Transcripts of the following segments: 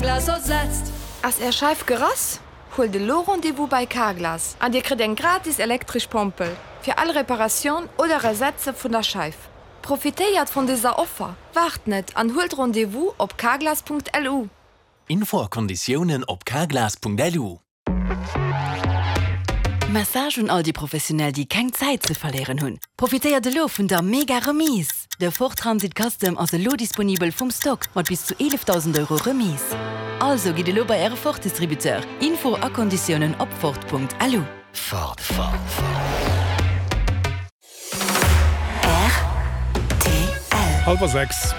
Carglass ersetzt. Als Scheif gerass, hol de lo Rendezvous bei Carglass. An dir kriegt ein gratis elektrisch Pompel. Für alle Reparationen oder Ersätze von der Scheif. Profitiert von dieser Offer. Wart nicht an holt Rendezvous op carglass.lu. Infokonditionen op carglass.lu. Massage und all die Professionellen, die keine Zeit zu verlieren haben. Profitiert de lo von der mega Remise. Der Ford Transit Custom ist lo disponibel vom Stock mit bis zu 11.000 € Remise. Also geht lo bei Ihrem Ford-Distributeur. Info und Konditionen op Ford.lu. Ford. RTL 5:30.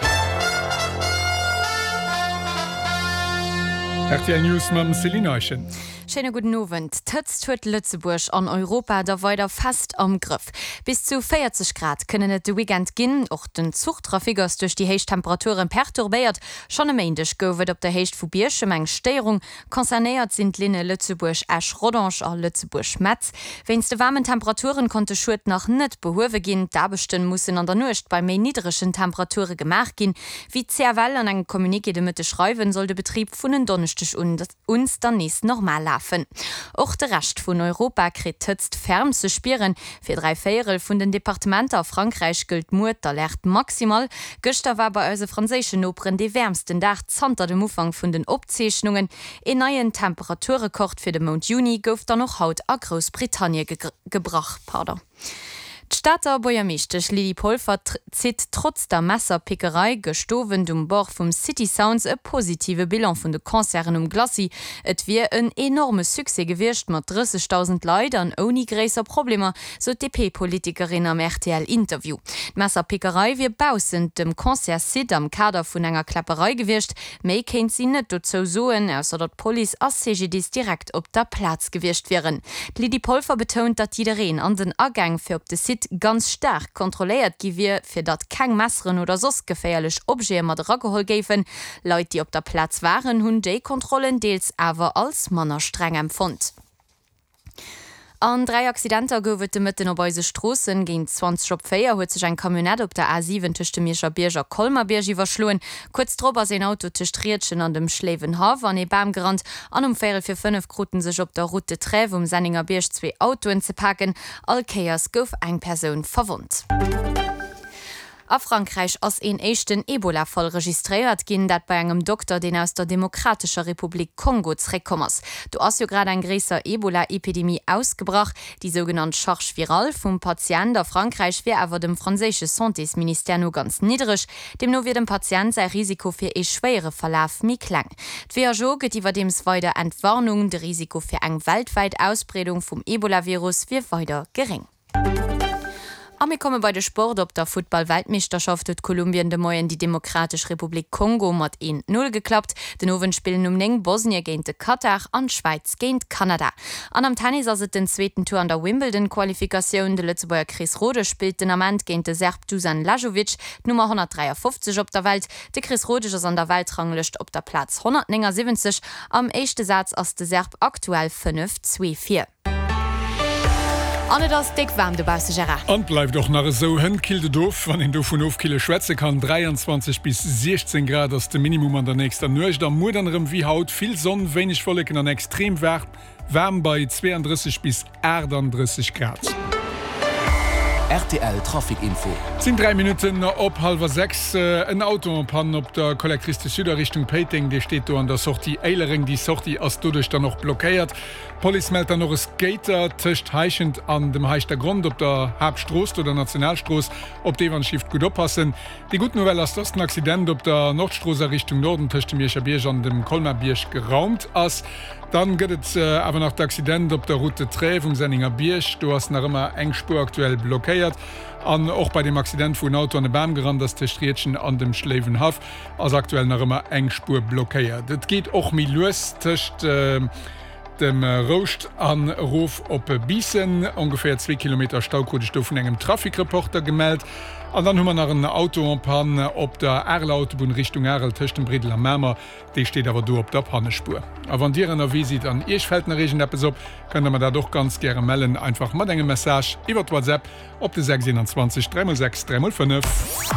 RTL News mit Selina Eichen. Schönen guten Abend. Tëtzt huet Lützeburg an Europa da weiter fast am Griff. Bis zu 40 Grad können et de Weekend ginn, och den Zugtrafik ass durch die Heichtemperaturen perturbiert. Schon am Montag gowet op der Heicht vu Bierschem eng Steierung. Konzernéiert sind Linne Lützeburg Esch-Rodange a Lützeburg-Metz. Wenns de warmen Temperaturen konnte Schut noch net behowe ginn, dabechten mussssen an der Nucht bei méi niedrigen Temperaturen gemacht ginn. Wie CRL an eng Kommuniké de Mitte schreiwen soll de Betrieb vun den Donnerstag uns dann nächst normal laufen. Auch der Rest von Europa kriegt jetzt ferm zu spüren. Für 3 Viertel von den Departementen auf Frankreich gilt Mut alert maximal. Gestern war bei unseren französischen Opern die wärmsten Tag hinter dem Umfang von den Abzeichnungen. In neuen Temperaturrekord für den Monat Juni gouf dann noch Haut a Großbritannien gebracht. Die Stadter Bäuermeisters Lili Polfer zieht trotz der Messerpickerei gestoven um Bord vom City Sounds ein positive Bilan von den Konzerten Glacis. Et wie ein enormes Succès gewirrscht mit 30.000 Leuten ohne größere Probleme, so DP-Politikerin am RTL-Interview. Die Messerpickerei wird bausen dem Konzert Sid am Kader von einer Klapperei gewirrscht, mehr kennt sie nicht dazu soen, außer dass Police als CGDs direkt auf der Platz gewirrscht wären. Lili Polfer betont, dass jederin an den Abgang für op de Sid ganz stark kontrolliert gewir fir dat keng Messeren oder sos geféierlech Obje mat Raggehol géfen. Leute, die op der Platz waren, hunn déi Kontrollen deels awer als Manner streng empfund. An 3 Accidenter gowet de Mitten op eise Strossen gin 20 op 4 huet sech ein Kamionett op der A7 tuchte Mischer Bierger Kolmerbierg iwwerschloen. Kurz drüber se Auto Trietschen an dem Schlevenhav an e Bam gerannt. An Färe fir 5 Gruten sech op der Route Trev Senninger Bierg 2 Autoen ze packen. Alkeiers gouf eng Person verwundt. A Frankreich ass en echten Ebola-Fall registriert ginn dat bei engem Doktor, den aus der Demokratischer Republik Kongo zrekommers. Du ass jo grad ein gräser Ebola-Epidemie ausgebracht, die sogenannte Charge virale vum Patient der Frankreich wär awer dem franzésche Santéministère no ganz niedrig, dem no wie dem Patient sei Risiko fir e schwere Verlauf mi klang. D'WHO gëtt iwwer dems weiter Entwarnung, de Risiko fir eng weltweit Ausbreung vum Ebola-Virus wie weiter gering. Am komme bei der Sport op der Football-Weltmeisterschaft hat Kolumbien de Moien die Demokratische Republik Kongo mat 1-0 geklappt. Den Owen spielen neng Bosnien géint de Katar an Schweiz géint Kanada. An am Tennis as den zweiten Tour an der Wimbledon-Qualifikation de Lützeburger Chris Rode spielt den Amant géint de Serb Dusan Lajovic, Nummer 153 op der Welt. De Chris Rode ist an der Weltranglist op der Platz 170. Am echte Satz ass de Serb aktuell 5-2-4. Anne das dick warm de Bause Gerard. Und bleibt doch nach so kilde doof, wann in du von Kilo schwätze kann 23 bis 16 Grad das de Minimum an der nächsten Nucht am modernerem wie Haut viel Sonne, wenig Wolken an extrem warm bei 32 bis 38 Grad. RTL Trafikinfo. Sind 3 Minuten op 5:30 ein Autopan op der Kollektriste Süder Richtung Peting, die steht du an der Sortie Eilering, die Sortie as du dich dann noch blockiert. Police meldet dann noch es Skater töcht heischend an dem heichter Grund op der Hauptstroß oder Nationalstroß, ob die man Schiff gut oppassen. Die gute Novelle ist das ein Accident op der Nordstraße Richtung Norden töchte Mirscher Bierg an dem Kolmerbierg geraumt as. Dann geht es aber nach der Accident op der Route Trev Senninger Bierg. Du hast nach immer eng Spur aktuell blockiert. An auch bei dem Accident vu Auto an de Bam gerannt, das Trietschen an dem Schlevenhav als aktuell nach immer eng Spur blockiert. Das geht auch mi los töcht dem Rost an Ruf op Biesen, ungefähr 2 Kilometer Staukodestufen engem Trafikreporter gemeldet. Und dann haben wir nach einem Autopan op der Erlautobahn Richtung Erl töchten Bredel am Mämer, die steht aber du op der Pannespur. Aber wenn dir einer Visit an Irschfeldner Region etwas op, könnt man da doch ganz gerne melden, einfach mal eine Message über WhatsApp op de 627 306 305.